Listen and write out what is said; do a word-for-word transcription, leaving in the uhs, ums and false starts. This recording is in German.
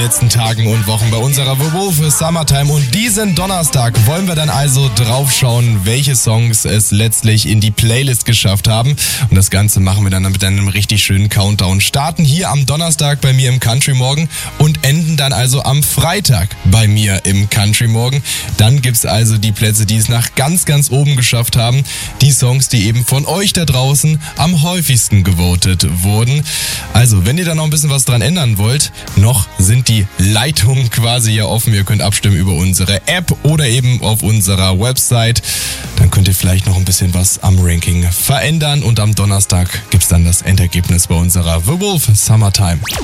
letzten Tagen und Wochen bei unserer The Wolf Summertime. Und diesen Donnerstag wollen wir dann also draufschauen, welche Songs es letztlich in die Playlist geschafft haben. Und das Ganze machen wir dann mit einem richtig schönen Countdown. Starten hier am Donnerstag bei mir im Country Morgen und enden dann also am Freitag bei mir im Country Morgen. Dann gibt's also die Plätze, die es nach ganz, ganz oben geschafft haben. Die Songs, die eben von euch da draußen am häufigsten gewotet wurden. Also, wenn ihr da noch ein bisschen was dran ändern wollt, noch sind die Leitungen quasi ja offen. Ihr könnt abstimmen über unsere App oder eben auf unserer Website. Dann könnt ihr vielleicht noch ein bisschen was am Ranking verändern. Und am Donnerstag gibt's dann das Endergebnis bei unserer The Wolf Summertime.